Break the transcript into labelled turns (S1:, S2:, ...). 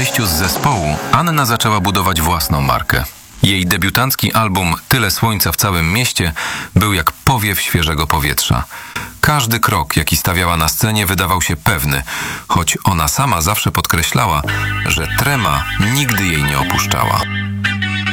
S1: wyjściu z zespołu Anna zaczęła budować własną markę. Jej debiutancki album Tyle słońca w całym mieście był jak powiew świeżego powietrza. Każdy krok, jaki stawiała na scenie, wydawał się pewny, choć ona sama zawsze podkreślała, że trema nigdy jej nie opuszczała.